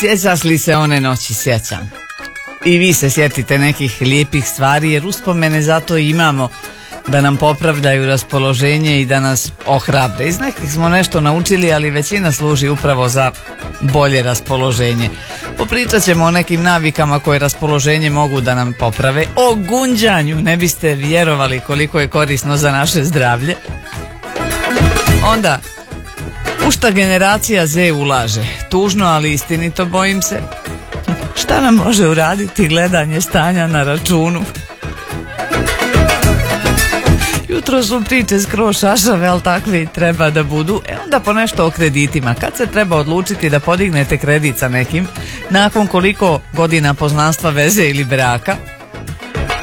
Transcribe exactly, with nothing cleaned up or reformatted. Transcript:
Sjećaš li se one noći? Sjećam. I vi se sjetite nekih lijepih stvari, jer uspomene zato imamo, da nam popravdaju raspoloženje i da nas ohrabre. Iz nekih smo nešto naučili, ali većina služi upravo za bolje raspoloženje. Popričat ćemo o nekim navikama koje raspoloženje mogu da nam poprave. O gunđanju, ne biste vjerovali koliko je korisno za naše zdravlje. Onda, u šta generacija Z ulaže? Tužno, ali istinito, bojim se. Šta nam može uraditi gledanje stanja na računu? Jutro su priče skroz šašave, ali takvi treba da budu. E onda po nešto o kreditima. Kad se treba odlučiti da podignete kredit sa nekim, nakon koliko godina poznanstva, veze ili braka?